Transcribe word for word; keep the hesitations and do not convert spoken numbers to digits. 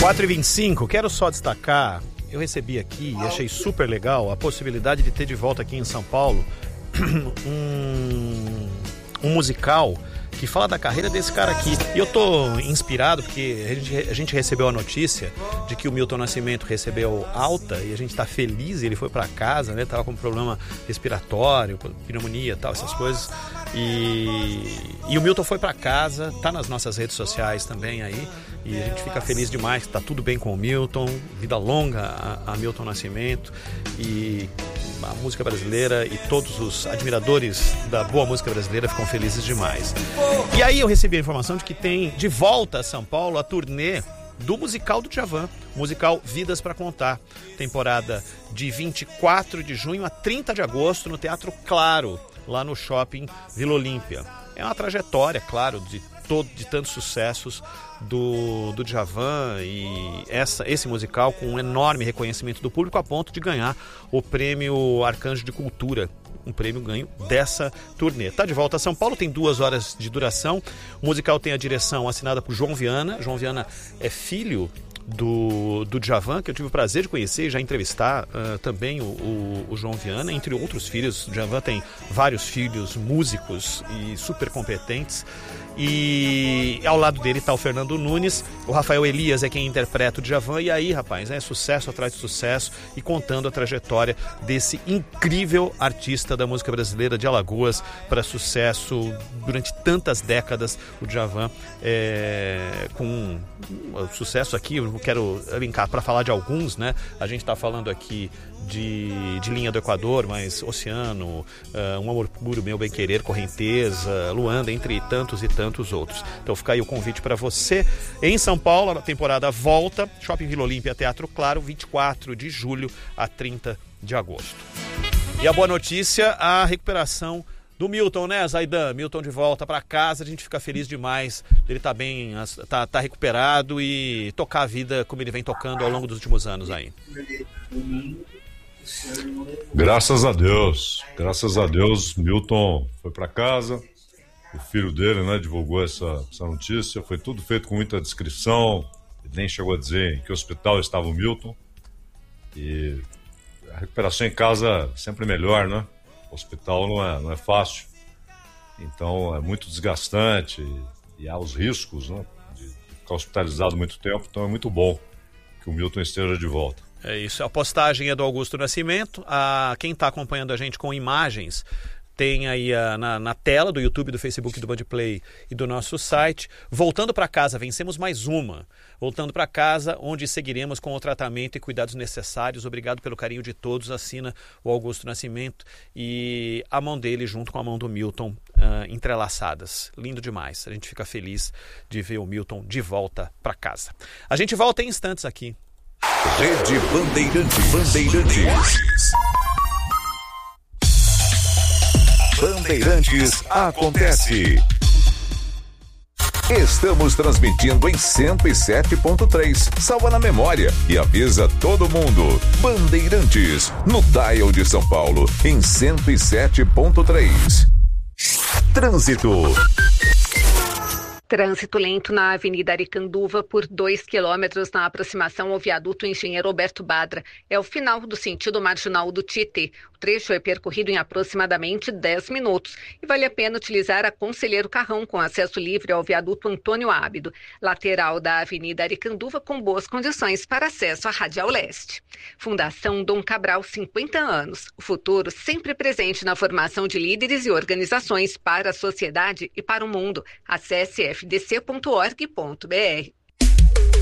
quatro e vinte e cinco, quero só destacar, eu recebi aqui e achei super legal a possibilidade de ter de volta aqui em São Paulo um, um musical que fala da carreira desse cara aqui. E eu tô inspirado porque a gente, a gente recebeu a notícia de que o Milton Nascimento recebeu alta e a gente tá feliz, e ele foi para casa, né? Tava com problema respiratório, pneumonia e tal, essas coisas. E, e o Milton foi para casa, tá nas nossas redes sociais também aí, e a gente fica feliz demais que tá tudo bem com o Milton, vida longa a, a Milton Nascimento, e a música brasileira e todos os admiradores da boa música brasileira ficam felizes demais. E aí eu recebi a informação de que tem de volta a São Paulo a turnê do musical do Djavan, musical Vidas pra Contar, temporada de vinte e quatro de junho a trinta de agosto no Teatro Claro, lá no Shopping Vila Olímpia. É uma trajetória, claro, de, todo, de tantos sucessos do, do Djavan, e essa, esse musical com um enorme reconhecimento do público a ponto de ganhar o prêmio Arcanjo de Cultura, um prêmio ganho dessa turnê. Está de volta a São Paulo, tem duas horas de duração. O musical tem a direção assinada por João Viana. João Viana é filho do, do Djavan, que eu tive o prazer de conhecer e já entrevistar uh, também o, o, o João Viana, entre outros filhos. O Djavan tem vários filhos músicos e super competentes. E ao lado dele está o Fernando Nunes, o Rafael Elias é quem interpreta o Djavan. E aí, rapaz, é sucesso atrás de sucesso, e contando a trajetória desse incrível artista da música brasileira de Alagoas para sucesso durante tantas décadas. O Djavan é, com um, um sucesso aqui, eu quero brincar para falar de alguns, né? A gente está falando aqui de, de Linha do Equador, mas Oceano, uh, Um Amor Puro, Meu Bem Querer, Correnteza, Luanda, entre tantos e tantos outros. Então fica aí o convite para você. Em São Paulo, a temporada volta, Shopping Vila Olímpia, Teatro Claro, vinte e quatro de julho a trinta de agosto. E a boa notícia, a recuperação do Milton, né, Zaidan? Milton de volta para casa, a gente fica feliz demais. Ele tá bem, tá, tá recuperado, e tocar a vida como ele vem tocando ao longo dos últimos anos aí. Graças a Deus, graças a Deus, Milton foi para casa. O filho dele, né, divulgou essa, essa notícia. Foi tudo feito com muita descrição. Ele nem chegou a dizer em que hospital estava o Milton. E a recuperação em casa é sempre melhor, né? O hospital não é, não é fácil. Então é muito desgastante, e, e há os riscos, né, de ficar hospitalizado muito tempo. Então é muito bom que o Milton esteja de volta. É isso, a postagem é do Augusto Nascimento. A, quem está acompanhando a gente com imagens tem aí a, na, na tela do YouTube, do Facebook, do Bandplay e do nosso site. Voltando para casa, vencemos mais uma. Voltando para casa, onde seguiremos com o tratamento e cuidados necessários. Obrigado pelo carinho de todos. Assina o Augusto Nascimento, e a mão dele junto com a mão do Milton uh, entrelaçadas. Lindo demais. A gente fica feliz de ver o Milton de volta para casa. A gente volta em instantes aqui. Rede Bandeirantes. Bandeirantes. Bandeirantes acontece. Estamos transmitindo em cento e sete ponto três. Salva na memória e avisa todo mundo. Bandeirantes, no dial de São Paulo, em cento e sete ponto três. Trânsito. Trânsito lento na Avenida Aricanduva por dois quilômetros na aproximação ao viaduto Engenheiro Alberto Badra. É o final do sentido marginal do Tietê. O trecho é percorrido em aproximadamente dez minutos e vale a pena utilizar a Conselheiro Carrão com acesso livre ao viaduto Antônio Ábido, lateral da Avenida Aricanduva, com boas condições para acesso à Radial Leste. Fundação Dom Cabral, cinquenta anos. O futuro sempre presente na formação de líderes e organizações para a sociedade e para o mundo. Acesse f d c ponto org ponto b r.